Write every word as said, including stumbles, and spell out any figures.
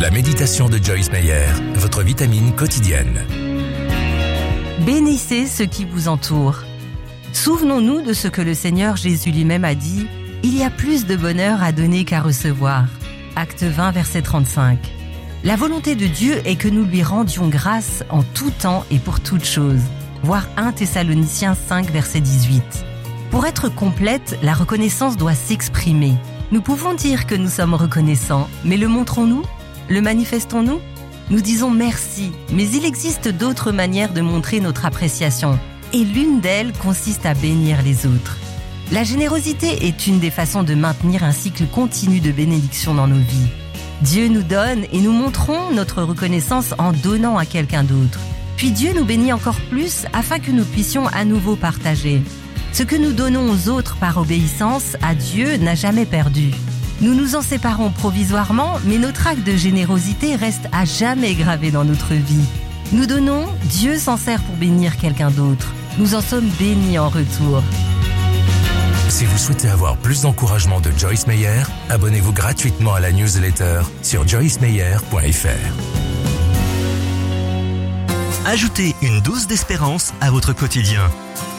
La méditation de Joyce Meyer, votre vitamine quotidienne. Bénissez ceux qui vous entourent. Souvenons-nous de ce que le Seigneur Jésus lui-même a dit « Il y a plus de bonheur à donner qu'à recevoir ». Acte vingt, verset trente-cinq. La volonté de Dieu est que nous lui rendions grâce en tout temps et pour toutes choses. Voir un Thessaloniciens cinq, verset dix-huit. Pour être complète, la reconnaissance doit s'exprimer. Nous pouvons dire que nous sommes reconnaissants, mais le montrons-nous ? Le manifestons-nous ? Nous disons merci, mais il existe d'autres manières de montrer notre appréciation, et l'une d'elles consiste à bénir les autres. La générosité est une des façons de maintenir un cycle continu de bénédiction dans nos vies. Dieu nous donne et nous montrons notre reconnaissance en donnant à quelqu'un d'autre. Puis Dieu nous bénit encore plus afin que nous puissions à nouveau partager. Ce que nous donnons aux autres par obéissance à Dieu n'a jamais perdu. Nous nous en séparons provisoirement, mais notre acte de générosité reste à jamais gravé dans notre vie. Nous donnons, Dieu s'en sert pour bénir quelqu'un d'autre. Nous en sommes bénis en retour. Si vous souhaitez avoir plus d'encouragement de Joyce Meyer, abonnez-vous gratuitement à la newsletter sur joyce meyer point f r. Ajoutez une dose d'espérance à votre quotidien.